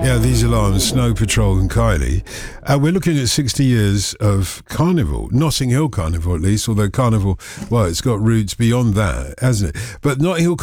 Yeah, these alarms, Snow Patrol and Kylie. We're looking at 60 years of Carnival, Notting Hill Carnival at least, although Carnival, well, it's got roots beyond that, hasn't it? But Notting Hill